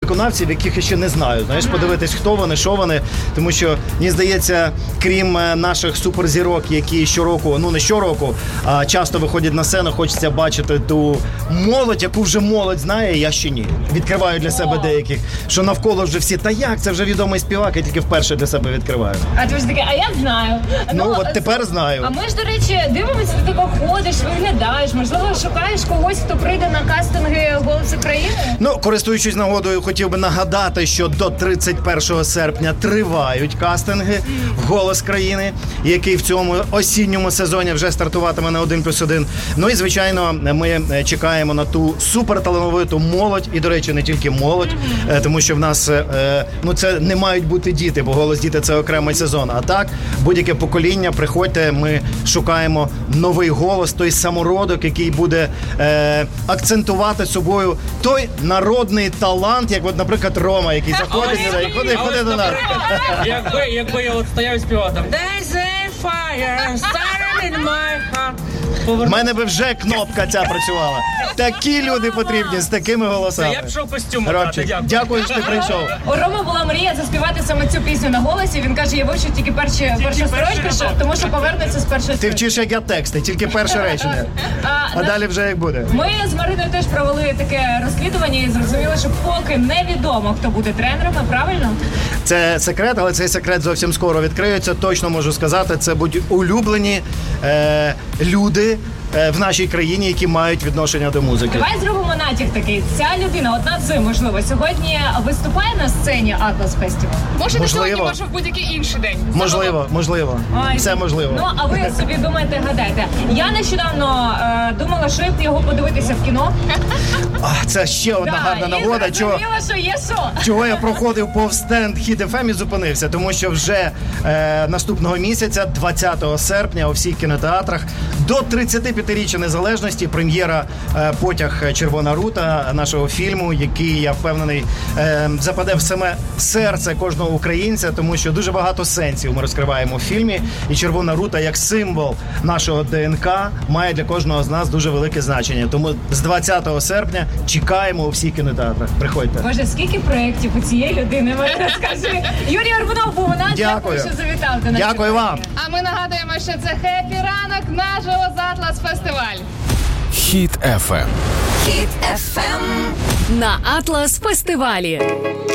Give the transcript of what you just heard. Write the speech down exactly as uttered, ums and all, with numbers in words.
виконавців, яких я ще не знаю. Знаєш, подивитись, хто вони, що вони. Тому що, мені здається, крім наших суперзірок, які щороку, ну не щороку, а часто виходять на сцену, хочеться бачити ту молодь, яку вже молодь знає, я ще ні. Відкриваю для себе деяких, що навколо вже всі, та як, це вже відомий співак, я тільки вперше для себе відкриваю. А ти ж таке, а я знаю. Ну, ну от тепер знаю. А ми ж, до речі, дивимося, ти тако ходиш, виглядаєш, можливо, шукаєш когось, хто прийде на кастинги «Голос України»? Ну, користуючись нагодою, хотів би нагадати, що до тридцять першого серпня тривають кастинги в «Голос країни», який в цьому осінньому сезоні вже стартуватиме на один плюс один. Ну і, звичайно, ми чекаємо на ту суперталановиту молодь, і, до речі, не тільки молодь, mm-hmm. тому що в нас, ну, це не мають бути діти, бо «Голос діти» – це окремий сезон. А так, будь-яке покоління, приходьте, ми шукаємо новий голос, той самородок, який буде е, акцентувати собою той народний талант, як, от, наприклад, Рома, який заходить сюди і ходить, ходить до нас. Якби, якби я от стояв і співав там There's a fire starting in my heart. В мене би вже кнопка ця працювала. Такі люди потрібні з такими голосами. Я пішов костюм. Робчик, дякую. дякую, що ти прийшов. У Роми була мрія заспівати саме цю пісню на голосі. Він каже, я вивчив тільки перші, першу строчку, тому що повернеться з першої Ти вчиш, як я тексти, тільки перше речення. А, а далі вже як буде. Ми з Мариною теж провели таке розслідування і зрозуміли, що поки невідомо, хто буде тренерами, правильно? Це секрет, але цей секрет зовсім скоро відкриється. Точно можу сказати, це будуть улюблені е, люди в нашій країні, які мають відношення до музики. Давай зробимо натяк такий. Ця людина, одна з, можливо, сьогодні виступає на сцені Atlas Festival? Може не сьогодні, може в будь-який інший день. Можливо, можливо. Ай, все можливо. Ну, а ви собі думаєте, гадайте. Я нещодавно е, думала, що б його подивитися в кіно. А, це ще одна да, гарна нагода. Чого, що є що. Чого я проходив повз стенд Хіт еф ем і зупинився, тому що вже е, наступного місяця, двадцятого серпня, у всіх кінотеатрах до тридцятип'ятиріччя незалежності прем'єра е, «Потяг Червона рута» нашого фільму, який, я впевнений, е, западе в саме серце кожного українця, тому що дуже багато сенсів ми розкриваємо в фільмі, і Червона рута як символ нашого ДНК має для кожного з нас дуже велике значення. Тому з двадцятого серпня чекаємо у всіх кінотеатрах. Приходьте. Боже, скільки проєктів у цієї людини? Марина, скажи. Юрій Арбунов був у нас. Дякую, що завітав до нас. Дякую вам. А ми нагадуємо, що це хеппі ранок наживо з Atlas Фестиваль. Хіт еф ем. Хіт еф ем на Atlas Фестивалі.